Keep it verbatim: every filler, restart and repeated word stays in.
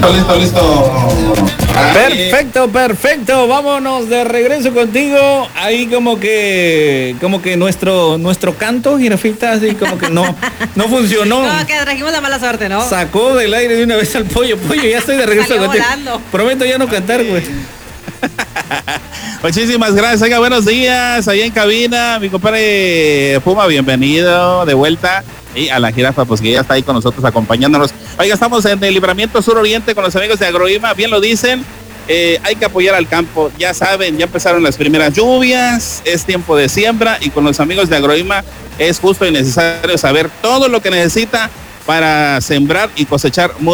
Listo, listo. Perfecto, perfecto. Vámonos de regreso contigo. Ahí como que, como que nuestro, nuestro canto, Jirafita, así como que no, no funcionó. No, que trajimos la mala suerte, ¿no? Sacó del aire de una vez al pollo. Pollo, ya estoy de regreso Salió contigo. volando. Prometo ya no cantar, güey. Muchísimas gracias. Oiga, buenos días. Ahí en cabina, mi compadre Puma, bienvenido de vuelta. Y a la jirafa, pues que ya está ahí con nosotros acompañándonos. Oiga, estamos en el Libramiento Sur Oriente con los amigos de Agroima, bien lo dicen, eh, hay que apoyar al campo, ya saben, ya empezaron las primeras lluvias, es tiempo de siembra y con los amigos de Agroima es justo y necesario saber todo lo que necesita para sembrar y cosechar muy